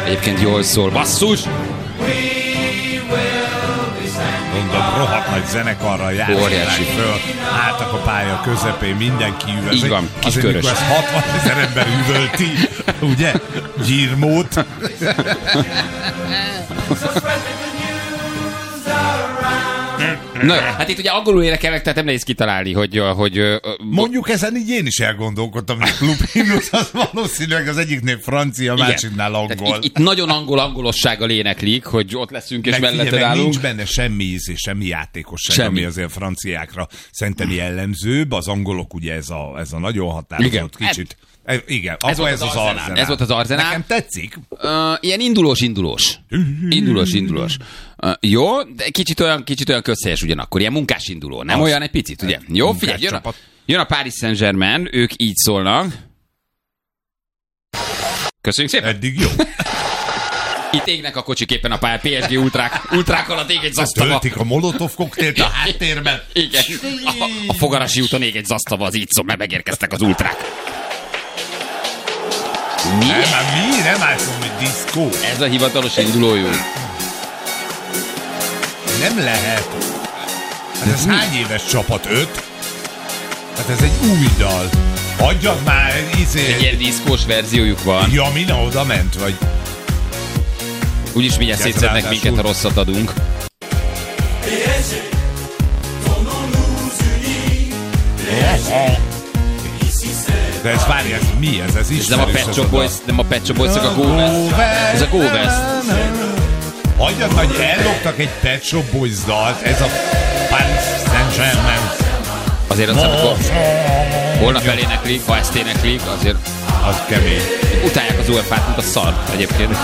Egyébként jól szól. Basszus! Mondom, rohadt nagy zenekarral járták föl, álltak a pálya közepén, mindenki üvölt. Így van, kis azért, körös. mikor ezt 60 000 ember üvölti, ugye? Gyírmót. Na jó, hát itt ugye angolul énekelnek, tehát nem nehéz kitalálni, hogy Mondjuk ezen így én is elgondolkodtam, hogy a klubhimnusz az valószínűleg az egyiknél francia, a másiknál angol. Itt nagyon angolossággal éneklik, hogy ott leszünk és melletted állunk. Nincs benne semmi íz és semmi játékosság, ami azért franciákra szerintem jellemzőbb. Az angolok ugye ez a nagyon határozott kicsit. Igen, ez volt az Arzenál. Ez volt az Arzenál. Nekem tetszik. Ilyen indulós. Jó, de kicsit olyan közhelyes ugyanakkor, ilyen munkás induló, nem olyan egy picit, ugye? Jó, figyelj, jön a Paris Saint-Germain, ők így szólnak. Köszönjük szépen. Eddig jó. Itt égnek a kocsik éppen a pályán, PSG ultrák alatt ég egy zasztava. Töltik a molotov koktélt a háttérben. Igen. A Fogarasi úton ég egy zasztava, az így szól, mert megérkeztek az ultrák. Mi? Nem állszom, hogy diszkó. Ez a hivatalos indulójú. Nem lehet. Hát ez hány éves csapat? 5? Hát ez egy új dal. Adjad már, Egy ilyen diszkós verziójuk van. Ja, mina oda ment, vagy... Úgyis mindjárt szétszednek minket, ha rosszat adunk. De ez várj, ez mi ez? Ez nem a Pet Shop Boys, nem a Pet Shop Boys, a Go West. Ez a Go West. Hagyjad, hogy elloptak egy Pet Shop Boys dalt, ez a Paris Saint-Germain. Azért azt amikor holnap eléneklik, ha ezt éneklik, azért az kemény. Utálják az UEFA-t, mint a szar egyébként.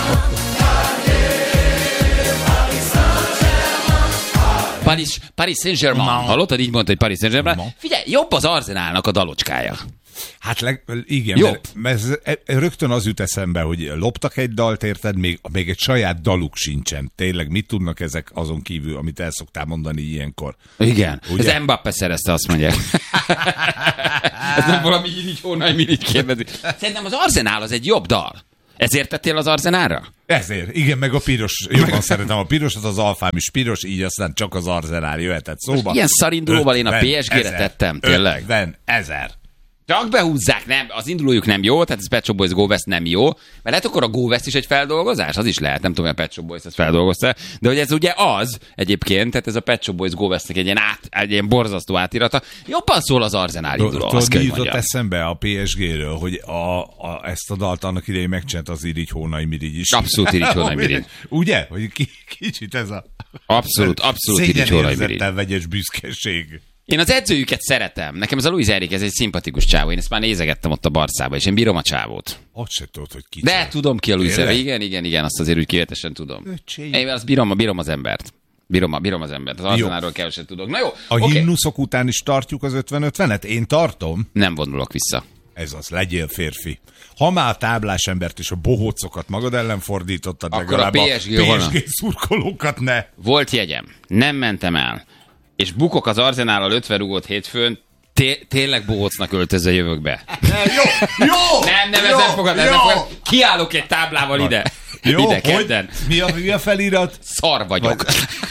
Paris Saint-Germain. Hallottad? Így mondta, hogy Paris Saint-Germain. Figyelj, jobb az Arzenálnak a dalocskája. Hát igen, mert rögtön az jut eszembe, hogy loptak egy dalt, érted, még egy saját daluk sincsen. Tényleg mit tudnak ezek azon kívül, amit el szoktál mondani ilyenkor? Igen, ugye? Ez Mbappé szerezte, azt mondják. Ez nem valami így hónaj, így kérdezi. Szerintem az Arzenál az egy jobb dal. Ezért tettél az Arzenálra? Ezért, igen, meg a piros, jobban szeretem a pirosat, az alfám is piros, így aztán csak az Arzenál jöhetett szóba. Most ilyen szarindulóval én a PSG-re tettem, tényleg. 50 000. Csak behúzzák, nem, az indulójuk nem jó, tehát ez Pet Shop Boys Go West nem jó, mert lehet akkor a Go West is egy feldolgozás, az is lehet, nem tudom, hogy a Pet Shop Boys ezt feldolgozta, de hogy ez ugye az egyébként, tehát ez a Pet Shop Boys Go Westnek egy ilyen borzasztó átirata, jobban szól az Arzenál induló, azt kell, hogy mondjam. Eszembe a PSG-ről, hogy ezt a dalt annak idején megcsinált az Irigy Hónai Mirigy is. Abszolút Irigy Hónai Mirigy. Ugye? Hogy kicsit ez a... Abszolút Irigy Hónai Mirigy. Szégyenérzettel vegyes büszkeség. Én az edzőjüket szeretem. Nekem ez a Luis Enrique, ez egy szimpatikus csávó. Én ezt már nézegettem ott a Barszába, és én bírom a csávót. Ott se tudod, hogy ki. De tudom ki a Luis Enrique. Igen, azt azért úgy kivetesen tudom. Én azt bírom az embert. Bírom az embert. Az Arzenálról keveset tudok. Na jó. A himnuszok után is tartjuk az 50-50-et? Én tartom. Nem vonulok vissza. Ez az, legyél férfi. Ha már a táblás embert és a bohócokat magad ellen fordítottad, akkor legalább a PSG szurkolókat ne. Volt jegyem. Nem mentem el. És bukok az Arzenállal 50 rúgott hétfőn, tényleg bohócnak öltözve jövök be. Jó! Nem, ez nem fogad. Kiállok egy táblával ide. Jó, ide kedden. Mi a felirat? Szar vagyok.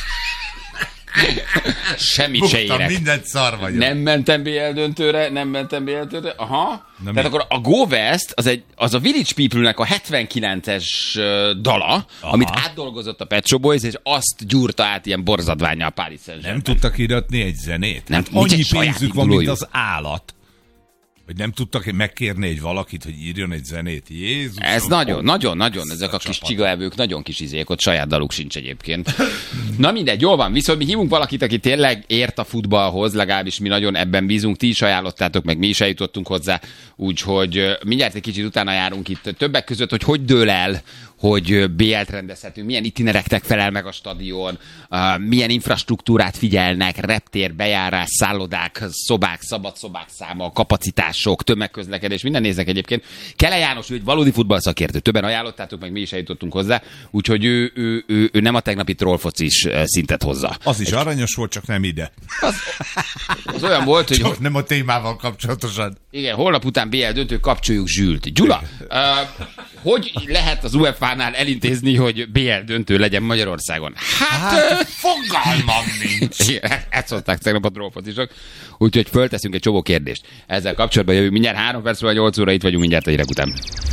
Semmit se érek. Mindent szar vagyok. Nem mentem BL döntőre. Aha. Tehát akkor a Go West az a Village People-nek a 79-es dala, amit átdolgozott a Pet Shop Boys, és azt gyúrta át ilyen borzadvánnyal a Paris Saint-Germain. Nem tudtak iratni egy zenét? Nem, annyi pénzük van, mint az állat. Hogy nem tudtak megkérni egy valakit, hogy írjon egy zenét. Jézus! Ez nagyon, ezek a kis csigaevők, nagyon kis izék, ott saját daluk sincs egyébként. Na mindegy, jól van, viszont mi hívunk valakit, aki tényleg ért a futballhoz, legalábbis mi nagyon ebben bízunk, ti is ajánlottátok, meg mi is eljutottunk hozzá, úgyhogy mindjárt egy kicsit utána járunk itt többek között, hogy dől el, hogy BL-t rendezhetünk, milyen itinereknek felel meg a stadion, milyen infrastruktúrát figyelnek, reptér, bejárás, szállodák, szobák, szabad szobák száma, kapacitások, tömegközlekedés, minden néznek egyébként. Kele János, ő egy valódi futballszakértő, többen ajánlottátok, meg mi is eljutottunk hozzá, úgyhogy ő nem a tegnapi trollfocis szintet hozza. Az is aranyos volt, csak nem ide. Az olyan volt, hogy... Csak nem a témával kapcsolatosan. Igen, holnap után BL döntő, kapcsoljuk Zsült. Gyula, hogy lehet az UEFA UEFA-nál elintézni, hogy BL döntő legyen Magyarországon? Hát fogalmam nincs. Ezt szólták tegnap a trófocisok. Úgyhogy fölteszünk egy csomó kérdést. Ezzel kapcsolatban jövünk mindjárt 3 perc, vagy 8 óra, itt vagyunk mindjárt a hírek után.